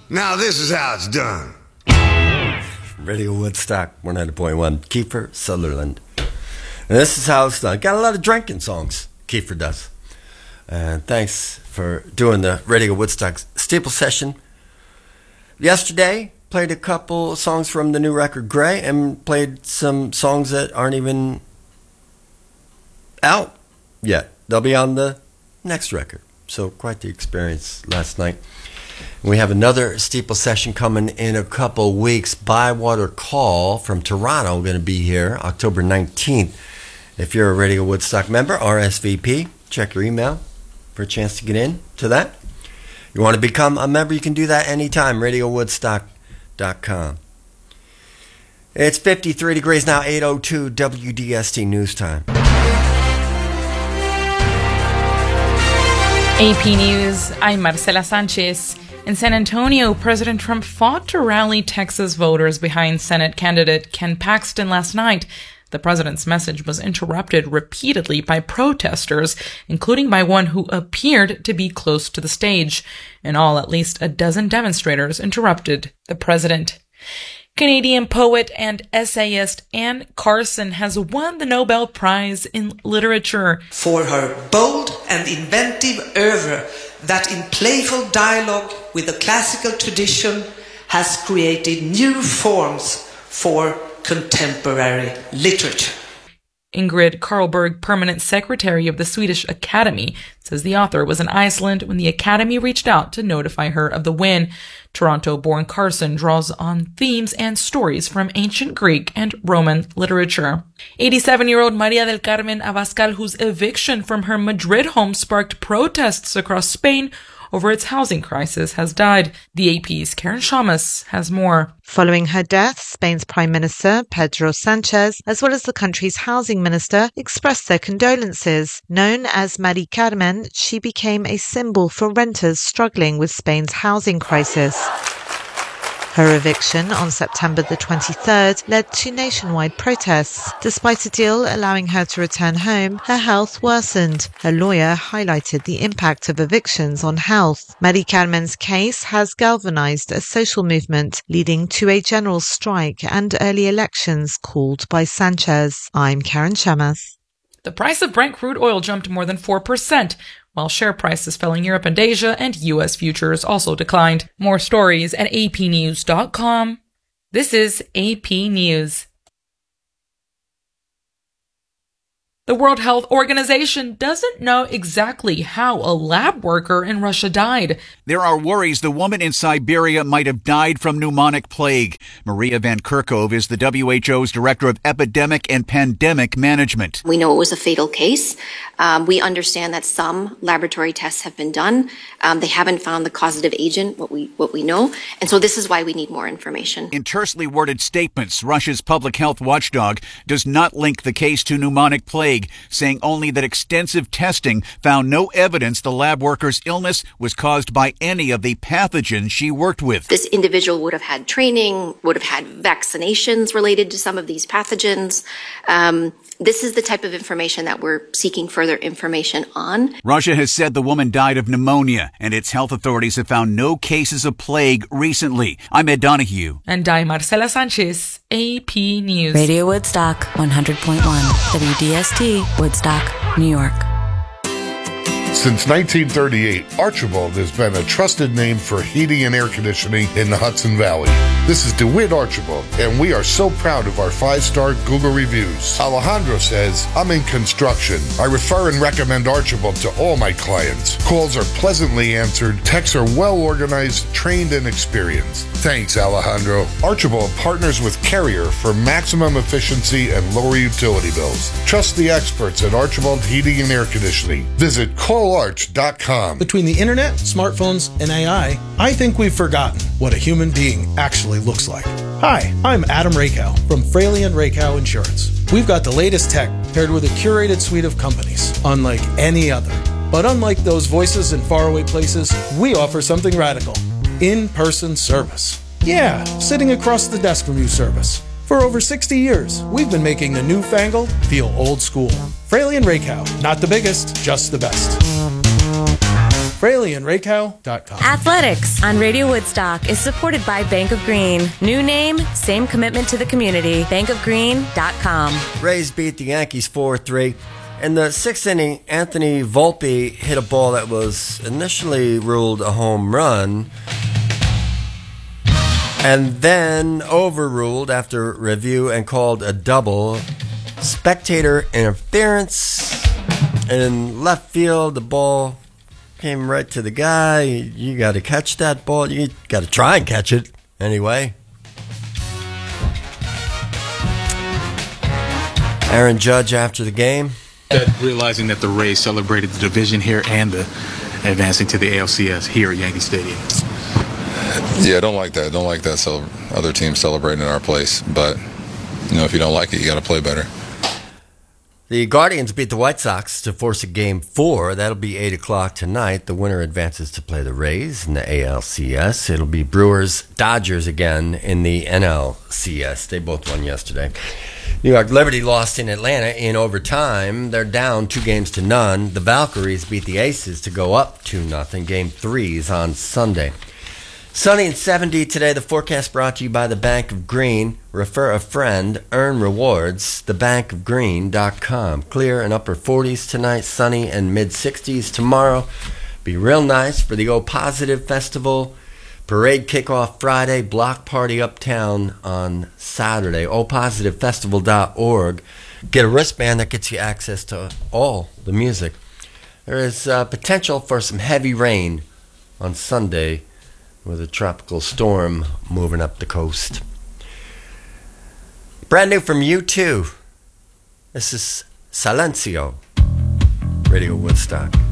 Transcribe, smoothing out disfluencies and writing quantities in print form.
Now this is how it's done. Radio Woodstock 100.1, Kiefer Sutherland. And this is how it's done. Got a lot of drinking songs, Kiefer does. And thanks for doing the Radio Woodstock Steeple session. Yesterday, played a couple songs from the new record Grey, and played some songs that aren't even out yet. They'll be on the next record. So quite the experience last night. We have another Steeple session coming in a couple weeks. Bywater Call from Toronto going to be here October 19th. If you're a Radio Woodstock member, RSVP, check your email for a chance to get in to that. You want to become a member, you can do that anytime, RadioWoodstock.com. It's 53 degrees now, 8:02 WDST News Time. AP News, I'm Marcela Sanchez. In San Antonio, President Trump fought to rally Texas voters behind Senate candidate Ken Paxton last night. The president's message was interrupted repeatedly by protesters, including by one who appeared to be close to the stage. In all, at least a dozen demonstrators interrupted the president. Canadian poet and essayist Anne Carson has won the Nobel Prize in Literature for her bold and inventive oeuvre that in playful dialogue with the classical tradition has created new forms for contemporary literature. Ingrid Carlberg, permanent secretary of the Swedish Academy, says the author was in Iceland when the Academy reached out to notify her of the win. Toronto-born Carson draws on themes and stories from ancient Greek and Roman literature. 87-year-old Maria del Carmen Abascal, whose eviction from her Madrid home sparked protests across Spain over its housing crisis, has died. The AP's Karen Shamas has more. Following her death, Spain's Prime Minister, Pedro Sanchez, as well as the country's housing minister, expressed their condolences. Known as Mari Carmen, she became a symbol for renters struggling with Spain's housing crisis. Her eviction on September the 23rd led to nationwide protests. Despite a deal allowing her to return home, her health worsened. Her lawyer highlighted the impact of evictions on health. Mari Carmen's case has galvanized a social movement, leading to a general strike and early elections called by Sanchez. I'm Karen Shamas. The price of Brent crude oil jumped more than 4%, while share prices fell in Europe and Asia, and U.S. futures also declined. More stories at apnews.com. This is AP News. The World Health Organization doesn't know exactly how a lab worker in Russia died. There are worries the woman in Siberia might have died from pneumonic plague. Maria Van Kerkhove is the WHO's Director of Epidemic and Pandemic Management. We know it was a fatal case. We understand that some laboratory tests have been done. They haven't found the causative agent, what we know. And so this is why we need more information. In tersely worded statements, Russia's public health watchdog does not link the case to pneumonic plague, saying only that extensive testing found no evidence the lab worker's illness was caused by any of the pathogens she worked with. This individual would have had training, would have had vaccinations related to some of these pathogens. This is the type of information that we're seeking further information on. Russia has said the woman died of pneumonia, and its health authorities have found no cases of plague recently. I'm Ed Donahue. And I'm Marcela Sanchez, AP News. Radio Woodstock 100.1, WDST, Woodstock, New York. Since 1938, Archibald has been a trusted name for heating and air conditioning in the Hudson Valley. This is DeWitt Archibald, and we are so proud of our 5-star Google reviews. Alejandro says, I'm in construction. I refer and recommend Archibald to all my clients. Calls are pleasantly answered. Techs are well organized, trained, and experienced. Thanks, Alejandro. Archibald partners with Carrier for maximum efficiency and lower utility bills. Trust the experts at Archibald Heating and Air Conditioning. Visit ColeArch.com. Between the internet, smartphones, and AI, I think we've forgotten what a human being actually looks like. Hi, I'm Adam Rakow from Fraley & Rakow Insurance. We've got the latest tech paired with a curated suite of companies, unlike any other. But unlike those voices in faraway places, we offer something radical. In-person service. Yeah, sitting across the desk from you service. For over 60 years, we've been making the newfangled feel old school. Fraley & Rakow, not the biggest, just the best. FraleyandRaycow.com. Athletics on Radio Woodstock is supported by Bank of Green. New name, same commitment to the community. bankofgreen.com. Rays beat the Yankees 4-3. In the sixth inning, Anthony Volpe hit a ball that was initially ruled a home run and then overruled after review and called a double. Spectator interference in left field. The ball came right to the guy. You got to catch that ball. You got to try and catch it anyway. Aaron Judge after the game. Realizing that the Rays celebrated the division here and the advancing to the ALCS here at Yankee Stadium. Yeah, I don't like that. Other teams celebrating in our place. But, if you don't like it, you got to play better. The Guardians beat the White Sox to force a Game 4. That'll be 8 o'clock tonight. The winner advances to play the Rays in the ALCS. It'll be Brewers-Dodgers again in the NLCS. They both won yesterday. New York Liberty lost in Atlanta in overtime. They're down 2-0. The Valkyries beat the Aces to go up 2-0. Game 3 is on Sunday. Sunny and 70 today. The forecast brought to you by the Bank of Green. Refer a friend, earn rewards. Thebankofgreen.com. Clear and upper 40s tonight. Sunny and mid 60s tomorrow. Be real nice for the O Positive Festival. Parade kickoff Friday. Block party uptown on Saturday. OPositiveFestival.org. Get a wristband that gets you access to all the music. There is potential for some heavy rain on Sunday, with a tropical storm moving up the coast. Brand new from U2. This is Silencio, Radio Woodstock.